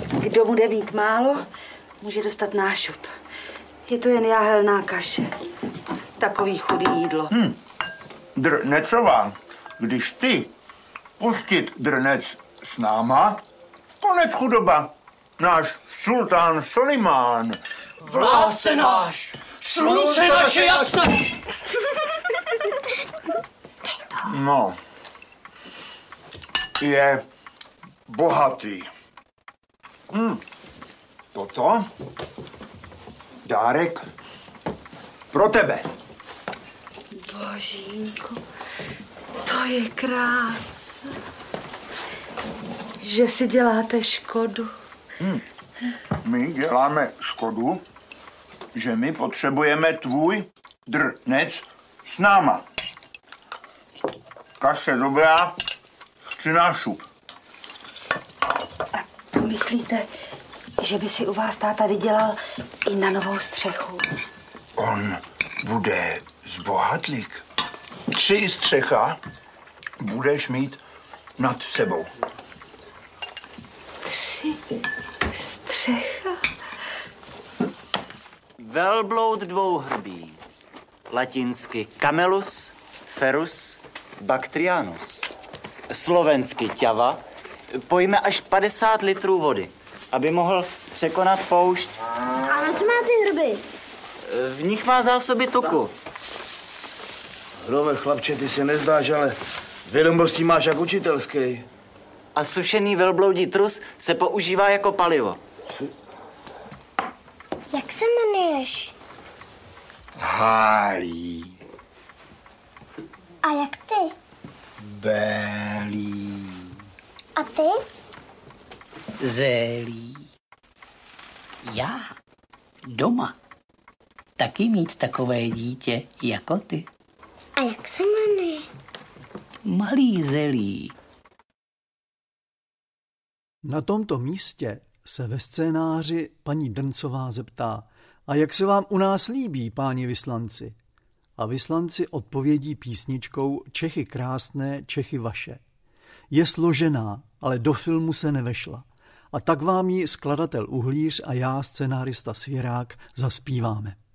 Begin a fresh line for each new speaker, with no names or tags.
Kdo bude mít málo, může dostat nášup. Je to jen jáhelná kaše. Takový chudý jídlo.
Drnecová, když ty pustit drnec s náma, konec chudoba. Náš sultán Solimán.
Vládce náš, slunce naše jasné.
No, je bohatý. Toto dárek pro tebe.
Božínku, to je krása. Že si děláte škodu.
My děláme škodu, že my potřebujeme tvůj drnec s náma. Kaše dobrá, chci nášup.
A to myslíte, že by si u vás táta vydělal i na novou střechu?
On bude zbohatlík. 3 střecha budeš mít nad sebou.
3 střecha?
Velbloud dvouhrbý. Latinsky Camelus ferus bactrianus. Slovensky ťava. Pojme až 50 litrů vody, aby mohl překonat poušť.
A na co má ty hrby?
V nich má zásoby tuku.
Hrove, chlapče, ty se nezdáš, ale vědomosti máš jak učitelský.
A sušený velbloudí trus se používá jako palivo.
Jak se jmenuješ?
Hálí.
A jak ty?
Bélí.
A ty?
Zélí. Já doma taky mít takové dítě jako ty.
A jak se jmenuje?
Malý zelí.
Na tomto místě se ve scénáři paní Drncová zeptá: a jak se vám u nás líbí, páni vyslanci? A vyslanci odpovědí písničkou Čechy krásné, Čechy vaše. Je složená, ale do filmu se nevešla. A tak vám ji skladatel Uhlíř a já, scenárista Svěrák, zaspíváme.